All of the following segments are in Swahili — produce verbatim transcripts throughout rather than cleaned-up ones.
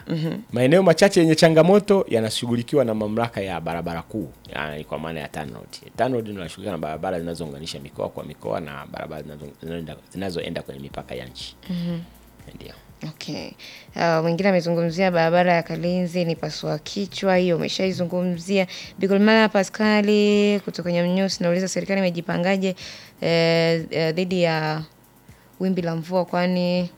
Mm-hmm. Maeneo machache yenye changamoto yanashughulikiwa na mamlaka ya barabara kuu, yani kwa maana ya TANROADS. TANROADS ndio inashughulika na barabara zinazounganisha mikoa kwa mikoa na barabara zinazoenda zinazoenda kwenye mipaka ya nchi. Mhm. Ndio. Okay. Uh, mwingine amezungumzia barabara ya Kalinzi ni pasua kichwa, hiyo umeshaizungumzia. Bigolmala Pascali kutoka Nyamnyusi nauliza serikali imejipangaje eh, eh, dhidi ya wimbi la mvua kwani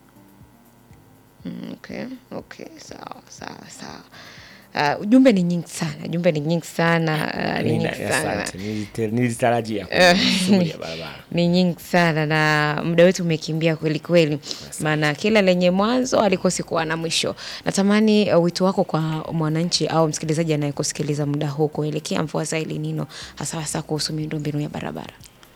mm, okay, okay, sawa, sawa, sawa. Uh, ujumbe ni nyingi sana, ujumbe ni nyingi sana, uh, ni nyingi sana. Nilitarajia kusudi ya barabara. Ni nyingi sana na muda wetu umekimbia kweli kweli. Maana kila lenye mwanzo alikosi kuwa na mwisho. Natamani uh, wito wako kwa mwananchi au msikilizaji anayekusikiliza muda huu kuelekea mvua za El Nino hasa hasa kuhusu miundombinu ya barabara.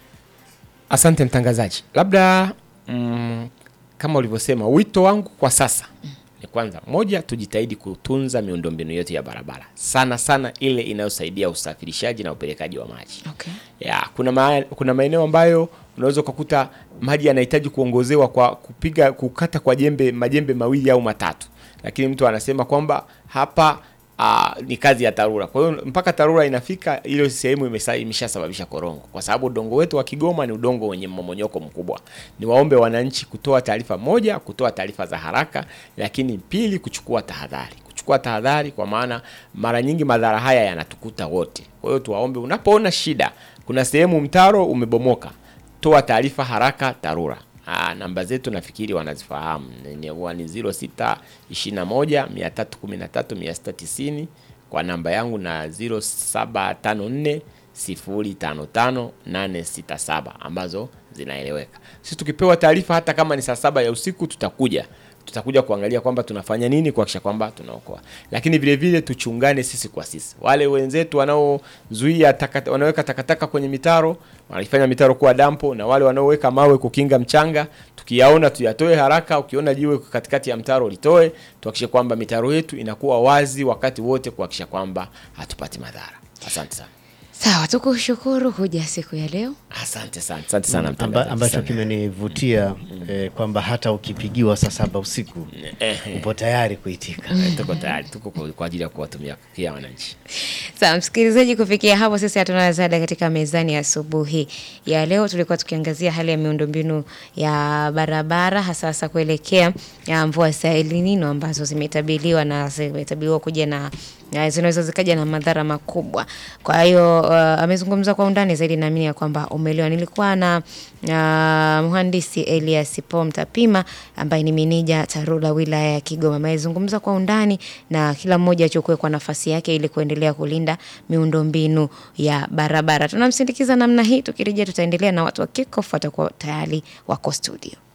Asante mtangazaji. Labda mm, kama ulivyosema wito wangu kwa sasa mm. ni kwanza moja, tujitahidi kutunza miundombinu yote ya barabara. Sana sana ile inayosaidia usafirishaji na upelekaji wa maji. Okay. Ya, kuna ma, kuna maeneo ambayo unaweza kukuta maji yanahitaji kuongozewa kwa kupiga kukata kwa jembe majembe mawili au matatu. Lakini mtu anasema kwamba hapa Uh, ni kazi ya TARURA. Kwa hiyo mpaka TARURA inafika ile sehemu imeshasababisha korongo. Kwa sababu udongo wetu wa Kigoma ni udongo wenye mmomonyoko mkubwa. Ni waombe wananchi kutoa taarifa, moja, kutoa taarifa za haraka, lakini pili, kuchukua tahadhari. Kuchukua tahadhari kwa maana mara nyingi madhara haya yanatukuta wote. Kwa hiyo tuwaombe unapoona shida, kuna sehemu mtaro umebomoka, toa taarifa haraka TARURA. Ah, namba zetu nafikiri wanazifahamu. Ni zero sita ishirini na moja mia tatu kumi na tatu mia sita tisini kwa namba yangu na zero saba tano nne sifuri tano tano nane sita saba ambazo zinaeleweka. Sisi tukipewa taarifa hata kama ni saa saba ya usiku tutakuja. Tutakuja kuangalia kwamba tunafanya nini kuhakikisha kwamba tunaokoa. Lakini vile vile tuchungane sisi kwa sisi. Wale wenzetu wanaozuia taka, wanaweka takataka kwenye mitaro, wanafanya mitaro kuwa dampo, na wale wanaoweka mawe kukinga mchanga, tukiyaona tuyatoe haraka. Ukiona jiwe katikati ya mtaro litoe, tuhakikishe kwamba mitaro yetu inakuwa wazi wakati wote kuhakikisha kwamba hatupati madhara. Asante sana. Sawa, tukushukuru kuja siku ya leo. Asante sana. Asante sana mtangazaji. Ambacho kimenivutia eh, kwamba hata ukipigiwa saa saba usiku upo tayari kuitika. Tuko tayari, tuko kwa ajili ya kuwatumia kia wananchi. Sawa msikilizaji, kufikia hapo sisi hatuna ziada katika mezani ya asubuhi ya leo. Tulikuwa tukiangazia hali ya miundombinu ya barabara hasa hasa kuelekea ya mvua za El Nino ambazo zimetabiliwa na zimetabiliwa kuja na ya zinaweza zikaja na madhara makubwa. Kwa hiyo uh, amezungumza kwa undani zaidi, naamini ya kwamba umeelewa. Nilikuwa na uh, mhandisi Elias Pomtapima ambaye ni meneja TARURA wilaya ya Kigoma. Amezungumza kwa undani na kila mmoja achukue kwa nafasi yake ili kuendelea kulinda miundombinu ya barabara. Tunamsindikiza namna hii, tukirejea tutaendelea na watu wa Kickoff watakuwa tayari wako studio.